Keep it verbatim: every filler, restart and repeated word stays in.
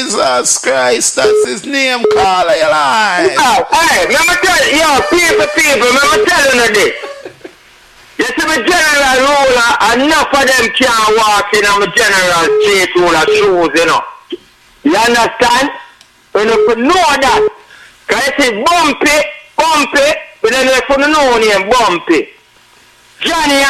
Jesus Christ, that's his name, caller, you lie. No, hey, let me tell you, yo, people, people, let me tell you this. You see, my general ruler, enough of them can't walk in on my general street ruler shoes, you know. You understand? You know, if you know that, because you see Bumpy, Bumpy, but then if you know name Bumpy. Johnny